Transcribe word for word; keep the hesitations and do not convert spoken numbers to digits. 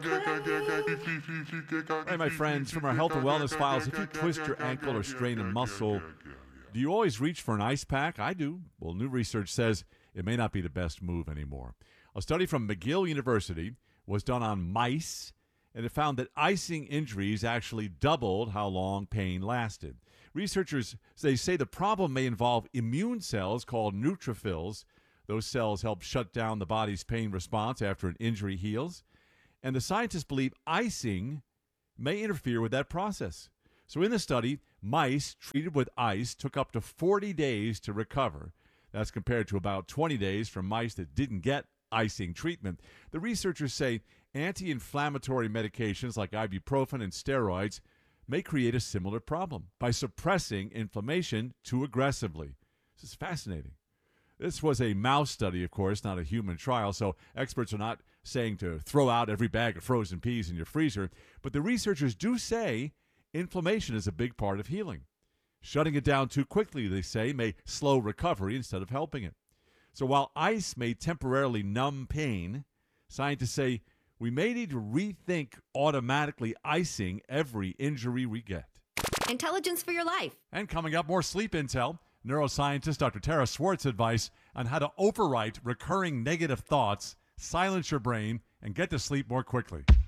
Hey, my friends, from our health and wellness files, if you twist your ankle or strain a muscle, do you always reach for an ice pack? I do. Well, new research says it may not be the best move anymore. A study from McGill University was done on mice, and it found that icing injuries actually doubled how long pain lasted. Researchers, they say the problem may involve immune cells called neutrophils. Those cells help shut down the body's pain response after an injury heals. And the scientists believe icing may interfere with that process. So in the study, mice treated with ice took up to forty days to recover. That's compared to about twenty days for mice that didn't get icing treatment. The researchers say anti-inflammatory medications like ibuprofen and steroids may create a similar problem by suppressing inflammation too aggressively. This is fascinating. This was a mouse study, of course, not a human trial, so experts are not saying to throw out every bag of frozen peas in your freezer, but the researchers do say inflammation is a big part of healing. Shutting it down too quickly, they say, may slow recovery instead of helping it. So while ice may temporarily numb pain, scientists say we may need to rethink automatically icing every injury we get. Intelligence for your life. And coming up, more sleep intel. Neuroscientist Doctor Tara Swartz advice on how to overwrite recurring negative thoughts, silence your brain, and get to sleep more quickly.